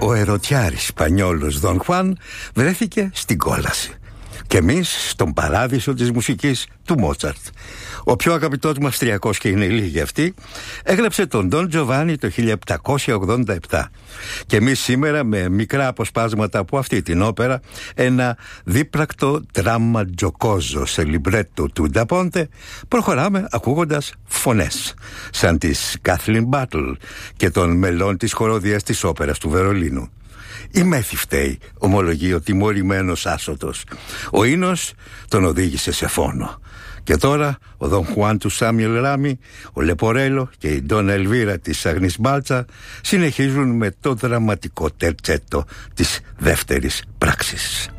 ο ερωτιάρης Σπανιόλος Δον Χουάν βρέθηκε στην κόλαση. Και εμείς στον παράδεισο της μουσικής του Μότσαρτ. Ο πιο αγαπητός μου Αυστριακός, και είναι λίγοι αυτοί, έγραψε τον Ντον Τζοβάνι το 1787. Και εμείς σήμερα, με μικρά αποσπάσματα από αυτή την όπερα, ένα δίπρακτο τράμα τζοκόζο σε λιμπρέτο του Νταπόντε, προχωράμε ακούγοντας φωνές σαν της Κάθλιν Μπάτλ και των μελών της χοροδίας της όπερας του Βερολίνου. Η Μέθη φταίει, ομολογεί ο τιμωρημένος άσωτος. Ο ίνος τον οδήγησε σε φόνο. Και τώρα ο Δον Χουάν του Σάμιουελ Ράμι, ο Λεπορέλο και η Ντόνα Ελβίρα της Αγνής Μπάλτσα συνεχίζουν με το δραματικό τερτσέτο της δεύτερης πράξης.